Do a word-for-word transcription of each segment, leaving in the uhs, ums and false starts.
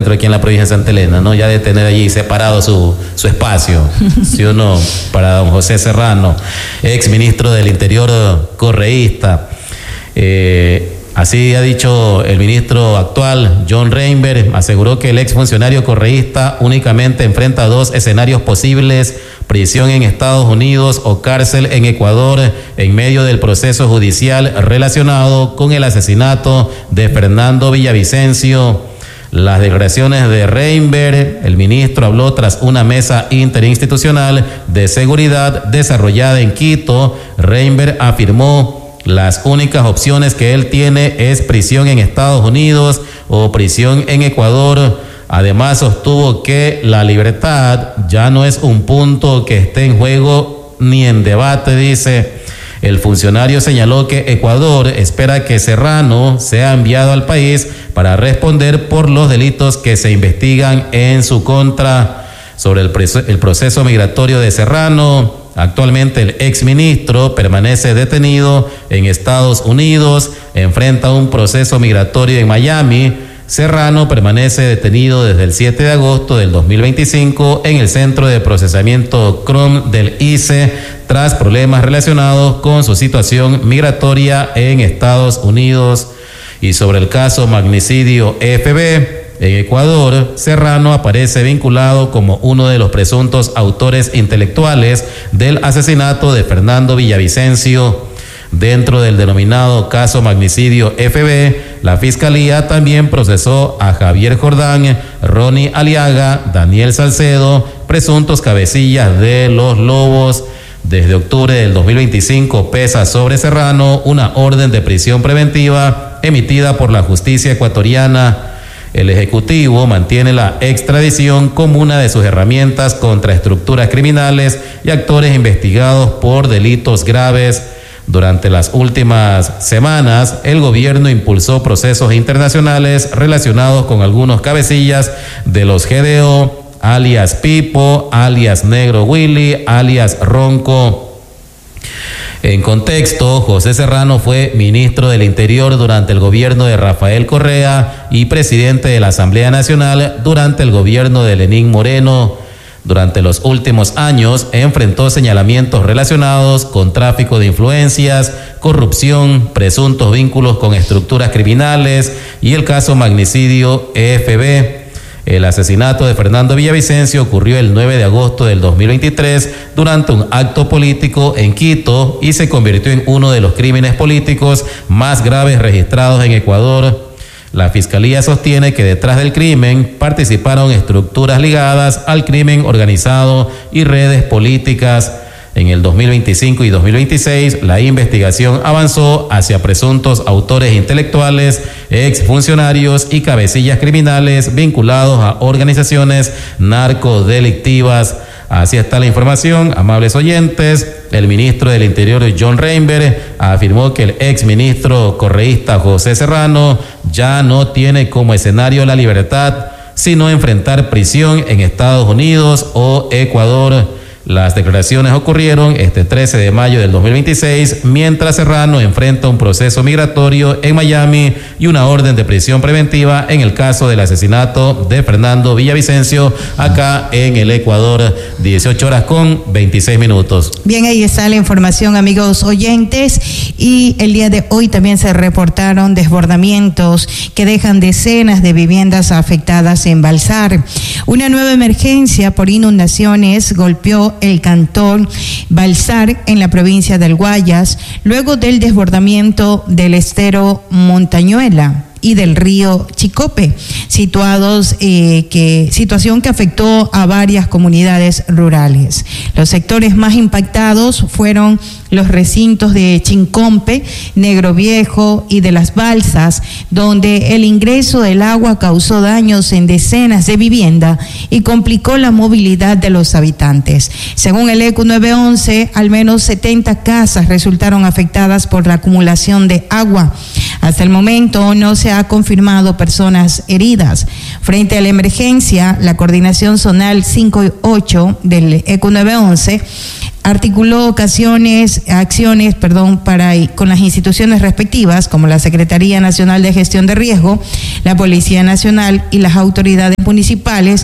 encuentro aquí en la provincia de Santa Elena, ¿no? Ya de tener allí separado su, su espacio, ¿sí o no? Para don José Serrano, ex ministro del Interior correísta. Eh, Así ha dicho el ministro actual, John Reinberg, aseguró que el exfuncionario correísta únicamente enfrenta dos escenarios posibles: prisión en Estados Unidos o cárcel en Ecuador, en medio del proceso judicial relacionado con el asesinato de Fernando Villavicencio. Las declaraciones de Reinberg, el ministro habló tras una mesa interinstitucional de seguridad desarrollada en Quito. Reinberg afirmó: las únicas opciones que él tiene es prisión en Estados Unidos o prisión en Ecuador. Además, sostuvo que la libertad ya no es un punto que esté en juego ni en debate, dice. El funcionario señaló que Ecuador espera que Serrano sea enviado al país para responder por los delitos que se investigan en su contra. Sobre el, el proceso migratorio de Serrano, actualmente el exministro permanece detenido en Estados Unidos, enfrenta un proceso migratorio en Miami. Serrano permanece detenido desde el siete de agosto del dos mil veinticinco en el Centro de Procesamiento C R U M del I C E tras problemas relacionados con su situación migratoria en Estados Unidos. Y sobre el caso magnicidio F B, en Ecuador, Serrano aparece vinculado como uno de los presuntos autores intelectuales del asesinato de Fernando Villavicencio. Dentro del denominado caso magnicidio F B, la Fiscalía también procesó a Javier Jordán, Ronnie Aliaga, Daniel Salcedo, presuntos cabecillas de los Lobos. Desde octubre del dos mil veinticinco pesa sobre Serrano una orden de prisión preventiva emitida por la justicia ecuatoriana. El Ejecutivo mantiene la extradición como una de sus herramientas contra estructuras criminales y actores investigados por delitos graves. Durante las últimas semanas, el gobierno impulsó procesos internacionales relacionados con algunos cabecillas de los G D O, alias Pipo, alias Negro Willy, alias Ronco. En contexto, José Serrano fue ministro del Interior durante el gobierno de Rafael Correa y presidente de la Asamblea Nacional durante el gobierno de Lenín Moreno. Durante los últimos años enfrentó señalamientos relacionados con tráfico de influencias, corrupción, presuntos vínculos con estructuras criminales y el caso magnicidio F B. El asesinato de Fernando Villavicencio ocurrió el nueve de agosto del dos mil veintitrés durante un acto político en Quito y se convirtió en uno de los crímenes políticos más graves registrados en Ecuador. La Fiscalía sostiene que detrás del crimen participaron estructuras ligadas al crimen organizado y redes políticas. En el dos mil veinticinco y dos mil veintiséis, la investigación avanzó hacia presuntos autores intelectuales, exfuncionarios y cabecillas criminales vinculados a organizaciones narcodelictivas. Así está la información, amables oyentes. El ministro del Interior, John Reinberg, afirmó que el exministro correísta José Serrano ya no tiene como escenario la libertad, sino enfrentar prisión en Estados Unidos o Ecuador. Las declaraciones ocurrieron este trece de mayo del dos mil veintiséis, mientras Serrano enfrenta un proceso migratorio en Miami y una orden de prisión preventiva en el caso del asesinato de Fernando Villavicencio acá en el Ecuador. dieciocho horas con veintiséis minutos. Bien, ahí está la información, amigos oyentes, y el día de hoy también se reportaron desbordamientos que dejan decenas de viviendas afectadas en Balsar. Una nueva emergencia por inundaciones golpeó el cantón Balsar en la provincia del Guayas, luego del desbordamiento del estero Montañuela y del río Chicope, situados eh, que situación que afectó a varias comunidades rurales. Los sectores más impactados fueron los recintos de Chincompe, Negro Viejo y de Las Balsas, donde el ingreso del agua causó daños en decenas de viviendas y complicó la movilidad de los habitantes. Según el E C U nueve once, al menos setenta casas resultaron afectadas por la acumulación de agua. Hasta el momento no se ha confirmado personas heridas. Frente a la emergencia, la coordinación zonal cinco y ocho del E C U nueve once articuló ocasiones, acciones perdón, para, con las instituciones respectivas, como la Secretaría Nacional de Gestión de Riesgo, la Policía Nacional y las autoridades municipales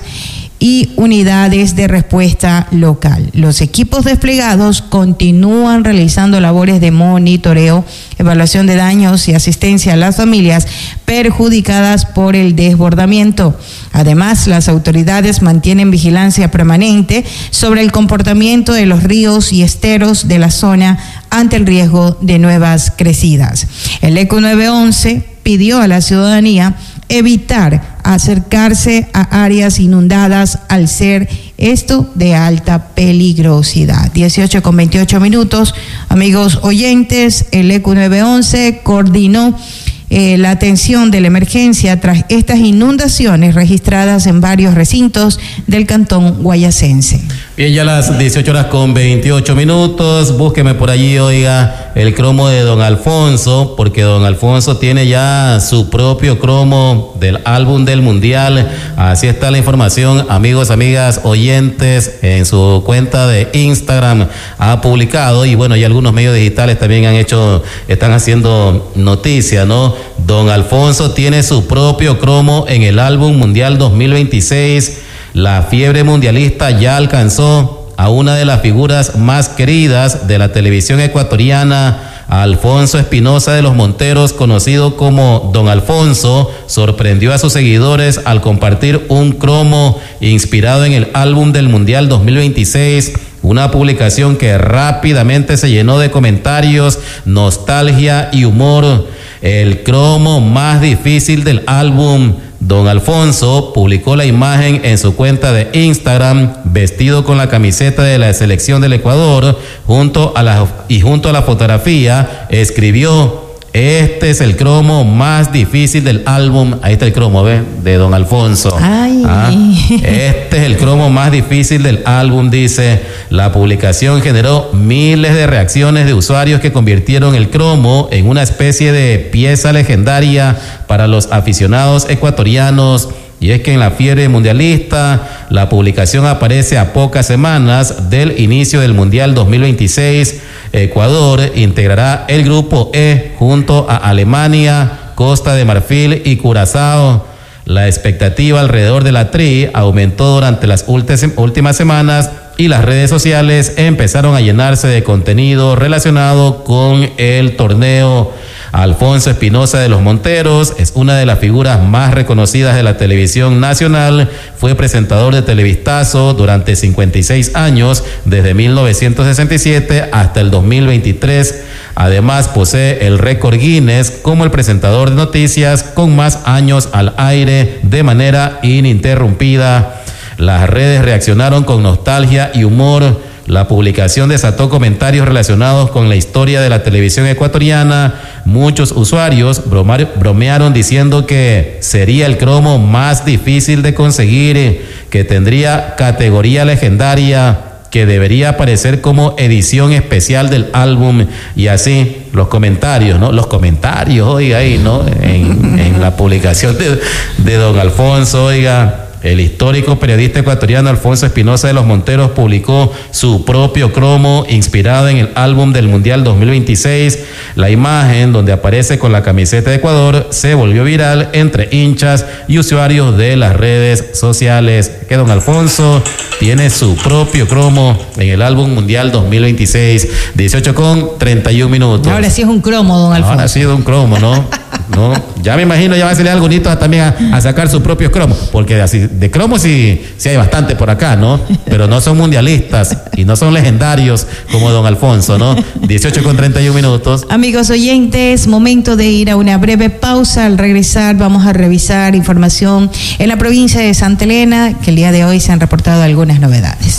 y unidades de respuesta local. Los equipos desplegados continúan realizando labores de monitoreo, evaluación de daños y asistencia a las familias perjudicadas por el desbordamiento. Además, las autoridades mantienen vigilancia permanente sobre el comportamiento de los ríos y esteros de la zona ante el riesgo de nuevas crecidas. El E C U nueve once pidió a la ciudadanía evitar acercarse a áreas inundadas al ser esto de alta peligrosidad. dieciocho con veintiocho minutos, amigos oyentes, el E C U nueve once coordinó eh, la atención de la emergencia tras estas inundaciones registradas en varios recintos del cantón guayacense. Bien, ya las dieciocho horas con veintiocho minutos, búsqueme por allí, oiga, el cromo de don Alfonso, porque don Alfonso tiene ya su propio cromo del álbum del Mundial. Así está la información, amigos, amigas, oyentes, en su cuenta de Instagram ha publicado, y bueno, y algunos medios digitales también han hecho, están haciendo noticia, ¿no? Don Alfonso tiene su propio cromo en el álbum Mundial dos mil veintiséis. La fiebre mundialista ya alcanzó a una de las figuras más queridas de la televisión ecuatoriana. Alfonso Espinosa de los Monteros, conocido como Don Alfonso, sorprendió a sus seguidores al compartir un cromo inspirado en el álbum del Mundial dos mil veintiséis, una publicación que rápidamente se llenó de comentarios, nostalgia y humor. El cromo más difícil del álbum. Don Alfonso publicó la imagen en su cuenta de Instagram, vestido con la camiseta de la selección del Ecuador, junto a la, y junto a la fotografía escribió: este es el cromo más difícil del álbum. Ahí está el cromo, ¿ves? De don Alfonso. Ay. ¿Ah? Este es el cromo más difícil del álbum, dice. La publicación generó miles de reacciones de usuarios que convirtieron el cromo en una especie de pieza legendaria para los aficionados ecuatorianos. Y es que en la fiebre mundialista, la publicación aparece a pocas semanas del inicio del Mundial dos mil veintiséis. Ecuador integrará el grupo E junto a Alemania, Costa de Marfil y Curazao. La expectativa alrededor de la Tri aumentó durante las últimas semanas y las redes sociales empezaron a llenarse de contenido relacionado con el torneo. Alfonso Espinosa de los Monteros es una de las figuras más reconocidas de la televisión nacional. Fue presentador de Televistazo durante cincuenta y seis años, desde mil novecientos sesenta y siete hasta el dos mil veintitrés. Además, posee el récord Guinness como el presentador de noticias con más años al aire de manera ininterrumpida. Las redes reaccionaron con nostalgia y humor. La publicación desató comentarios relacionados con la historia de la televisión ecuatoriana. Muchos usuarios bromearon diciendo que sería el cromo más difícil de conseguir, que tendría categoría legendaria, que debería aparecer como edición especial del álbum, y así los comentarios, ¿no? Los comentarios, oiga, ahí, ¿no? En, en la publicación de, de don Alfonso, oiga. El histórico periodista ecuatoriano Alfonso Espinosa de los Monteros publicó su propio cromo inspirado en el álbum del Mundial dos mil veintiséis. La imagen, donde aparece con la camiseta de Ecuador, se volvió viral entre hinchas y usuarios de las redes sociales. Que don Alfonso tiene su propio cromo en el álbum Mundial dos mil veintiséis. dieciocho con treinta y un minutos. Ahora sí es un cromo, don Alfonso. Ahora sí es un cromo, ¿no? No, ya me imagino, ya va a salir algún hito también a, a sacar sus propios cromos, porque así de cromos sí, sí hay bastante por acá, ¿no? Pero no son mundialistas y no son legendarios como don Alfonso, ¿no? dieciocho con treinta y un minutos. Amigos oyentes, momento de ir a una breve pausa. Al regresar vamos a revisar información en la provincia de Santa Elena, que el día de hoy se han reportado algunas novedades.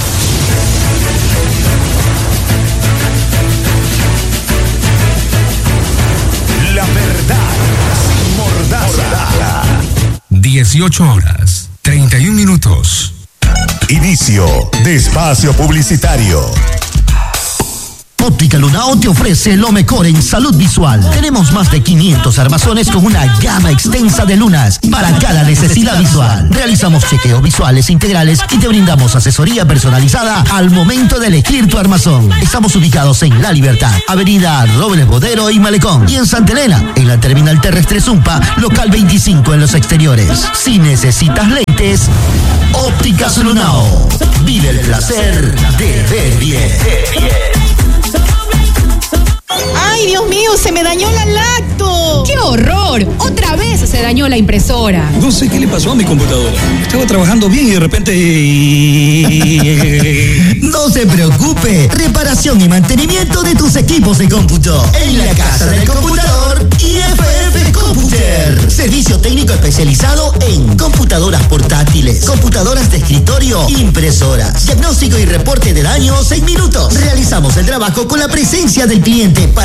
dieciocho horas, treinta y un minutos. Inicio de espacio publicitario. Óptica Lunao te ofrece lo mejor en salud visual. Tenemos más de quinientos armazones con una gama extensa de lunas para cada necesidad visual. Realizamos chequeos visuales integrales y te brindamos asesoría personalizada al momento de elegir tu armazón. Estamos ubicados en La Libertad, Avenida Robles Bodero y Malecón. Y en Santa Elena, en la terminal terrestre Zumpa, local veinticinco en los exteriores. Si necesitas lentes, Ópticas Lunao. Vive el placer de ver bien. ¡Ay, Dios mío! ¡Se me dañó la lacto! ¡Qué horror! Otra vez se dañó la impresora. No sé qué le pasó a mi computadora. Estaba trabajando bien y de repente... No se preocupe. Reparación y mantenimiento de tus equipos de cómputo. En la casa del computador I F F Computer. Servicio técnico especializado en computadoras portátiles, computadoras de escritorio, impresoras. Diagnóstico y reporte de daño seis minutos. Realizamos el trabajo con la presencia del cliente para